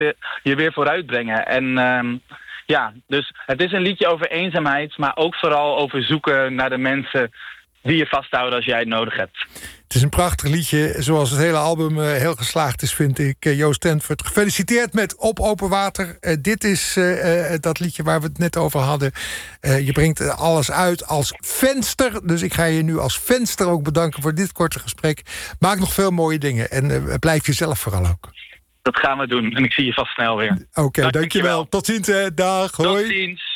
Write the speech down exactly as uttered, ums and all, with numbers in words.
je, je weer vooruit brengen. En um, ja, dus het is een liedje over eenzaamheid, maar ook vooral over zoeken naar de mensen die je vasthouden als jij het nodig hebt. Het is een prachtig liedje, zoals het hele album uh, heel geslaagd is, vind ik. Uh, Joost Tentfert, gefeliciteerd met Op Open Water. Uh, dit is uh, uh, dat liedje waar we het net over hadden. Uh, je brengt alles uit als venster. Dus ik ga je nu als venster ook bedanken voor dit korte gesprek. Maak nog veel mooie dingen en uh, blijf jezelf vooral ook. Dat gaan we doen en ik zie je vast snel weer. Oké, okay, dankjewel. Tot ziens, hè. Dag, hoi. Tot ziens.